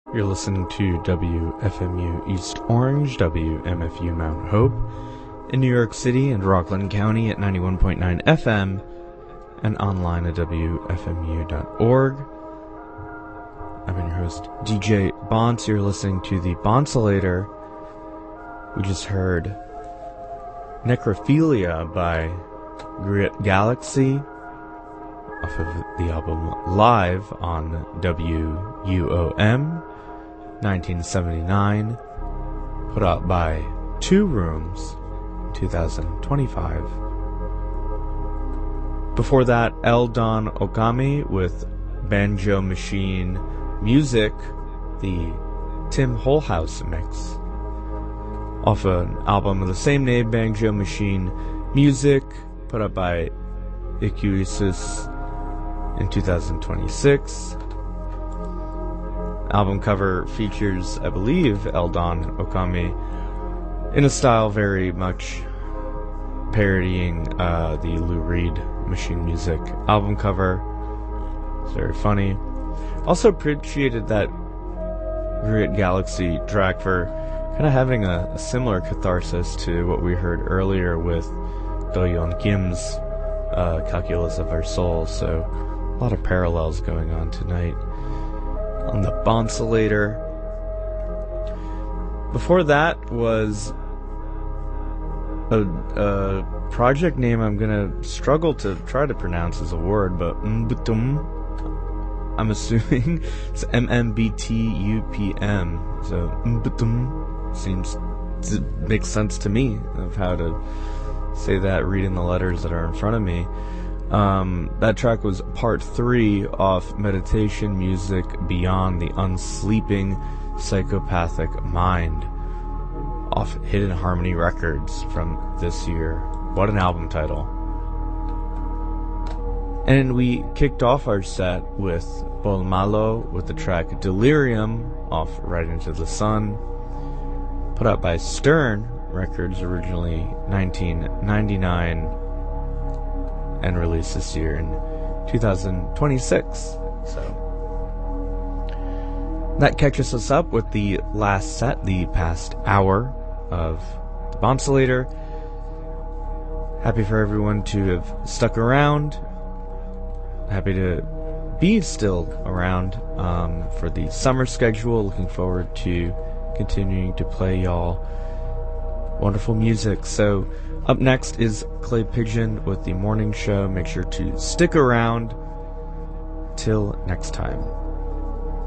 You're listening to WFMU East Orange, WMFU Mount Hope, in New York City and Rockland County at 91.9 FM, and online at WFMU.org. I'm your host, DJ Bonce. You're listening to the Bonsolator. We just heard Necrophilia by Grit Galaxy off of the album Live on WUOM 1979, put out by Two Rooms 2025. Before that, Eldon Okami with Banjo Machine Music, the Tim Holhouse mix, off an album of the same name, Banjo Machine Music, put out by Ikuisus in 2026. Album cover features, I believe, Eldon Okami in a style very much parodying the Lou Reed Machine Music album cover. It's very funny. Also appreciated that Grit Galaxy track for kind of having a similar catharsis to what we heard earlier with Do-yeon Kim's Calculus of Our Soul, so a lot of parallels going on tonight on the Bonsolator. Before that was a project name I'm gonna struggle to try to pronounce as a word, but Mbutum, I'm assuming it's MMBTUPM. So Mbutum seems to make sense to me of how to say that reading the letters that are in front of me. That track was part 3 off Meditation Music Beyond the Unsleeping Psychopathic Mind, off Hidden Harmony Records from this year. What an album title. And we kicked off our set with Bol Malo with the track Delirium off Right Into the Sun, put out by Stern Records, originally 1999, and released this year in 2026. So that catches us up with the last set, the past hour of the Bonsolator. Happy for everyone to have stuck around. Happy to be still around for the summer schedule. Looking forward to continuing to play y'all wonderful music. So up next is Clay Pigeon with the morning show. Make sure to stick around till next time.